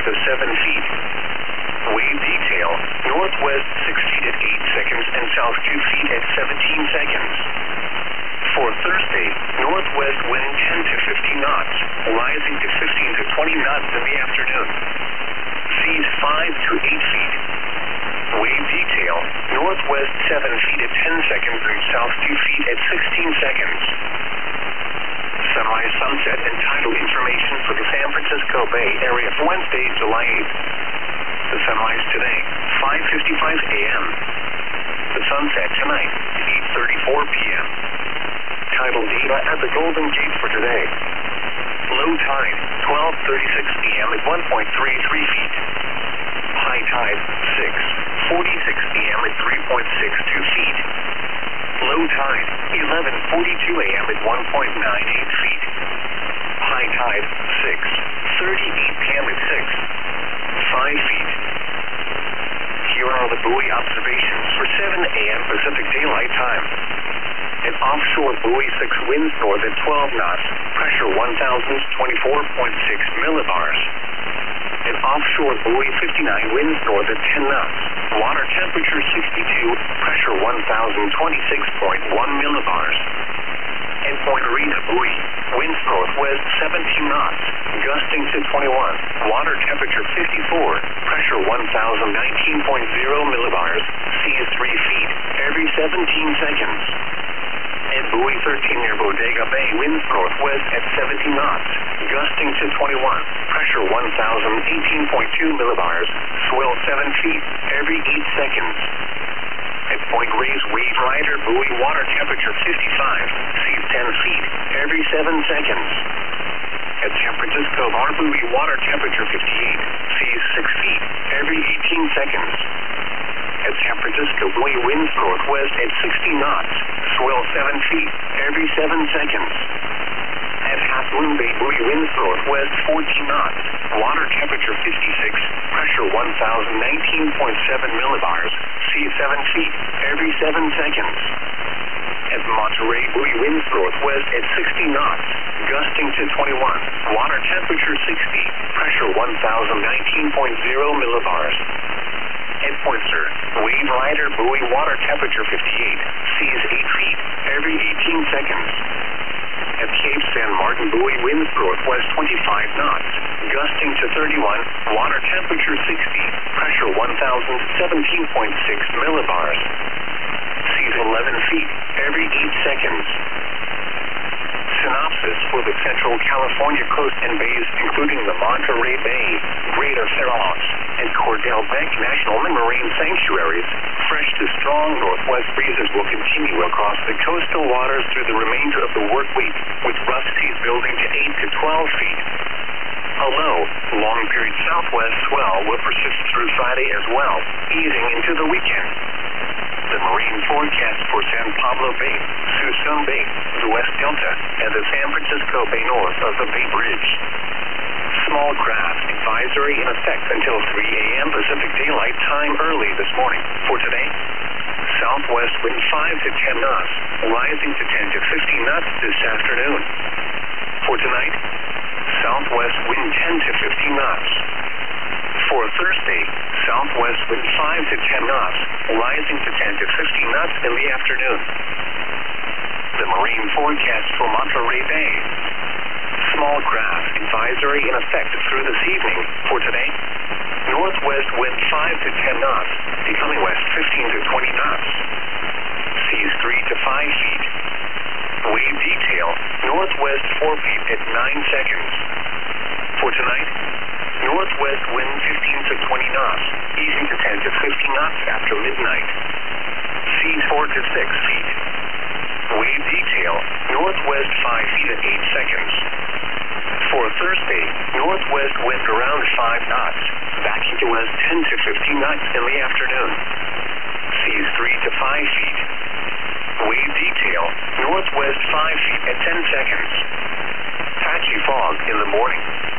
to 7 feet. Wave detail, northwest 6 feet at 8 seconds and south 2 feet at 17 seconds. For Thursday, northwest wind 10 to 15 knots, rising to 15 to 20 knots in the afternoon. Seas 5 to 8 feet. Wave detail, northwest 7 feet at 10 seconds and south 2 feet at 16 seconds. Sunrise, sunset, and tidal information for the San Francisco Bay Area for Wednesday, July 8th. The sunrise today, 5:55 a.m. The sunset tonight, 8:34 p.m. Tidal data at the Golden Gate for today. Low tide, 12:36 p.m. at 1.33 feet. High tide, 6:46 p.m. at 3.62 feet. Low tide, 11:42 a.m. at 1.98 feet. High tide, 6:38 p.m. at 5 feet. Here are the buoy observations for 7 a.m. Pacific Daylight Time. An offshore buoy 6 winds north at 12 knots, pressure 1,024.6 millibars. An offshore buoy 59 winds north at 10 knots, water temperature 62, pressure 1,026.1 millibars. And Point Arena buoy, winds northwest 17 knots, gusting to 21, water temperature 54, pressure 1,019.0 millibars, seas 3 feet every 17 seconds. And buoy 13 near Bodega Bay, winds northwest at 17 knots, gusting to 21, pressure 1,018.2 millibars, swell 7 feet every 8 seconds. At Point Reyes Wave Rider buoy, water temperature 55, seas 10 feet every 7 seconds. At San Francisco Bar buoy, water temperature 58, seas 6 feet every 18 seconds. At San Francisco buoy, winds northwest at 60 knots, swell 7 feet every 7 seconds. At Half Moon Bay buoy, winds northwest 14 knots, water temperature 56, pressure 1,019.7 millibars, seas 7 feet every 7 seconds. At Monterey buoy, winds northwest at 60 knots, gusting to 21, water temperature 60, pressure 1,019.0 millibars. At Point Sur, Wave Rider buoy, water temperature 58, seas 8 feet every 18 seconds. At Cape San Martin buoy, winds northwest 25 knots, gusting to 31, water temperature 60, pressure 1,017.6 millibars. Seas 11 feet every 8 seconds. Synopsis for the Central California coast and bays, including the Monterey Bay, Greater Farallons, and Cordell Bank National Marine Sanctuaries. Fresh to strong northwest breezes will continue across the coastal waters through the remainder of the work week, with rough seas building to 8 to 12 feet. A low, long-period southwest swell will persist through Friday as well, easing into the weekend. The marine forecast for San Pablo Bay, Suisun Bay, the West Delta, and the San Francisco Bay north of the Bay Bridge. Small craft advisory in effect until 3 a.m. Pacific Daylight Time early this morning. For today, southwest wind 5 to 10 knots, rising to 10 to 15 knots this afternoon. For tonight, southwest wind 10 to 15 knots. For Thursday, southwest wind 5 to 10 knots, rising to 10 to 15 knots in the afternoon. The marine forecast for Monterey Bay. Small craft advisory in effect through this evening. For today, northwest wind 5 to 10 knots, becoming west 15 to 20 knots. Seas 3 to 5 feet. Wave detail, northwest 4 feet at 9 seconds. For tonight, northwest wind 15 to 20 knots, easing to 10 to 15 knots after midnight. Seas 4 to 6 feet. Wave detail, northwest 5 feet at 8 seconds. For Thursday, northwest wind around 5 knots, backing to west 10 to 15 knots in the afternoon. Seas 3 to 5 feet. Wave detail, northwest 5 feet at 10 seconds. Patchy fog in the morning.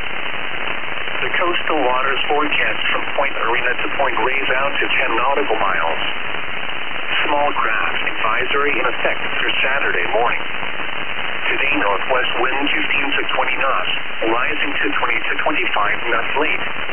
The coastal waters forecast from Point Arena to Point Reyes out to 10 nautical miles. Small craft advisory in effect through Saturday morning. Today, northwest wind 15 to 20 knots, rising to 20 to 25 knots late.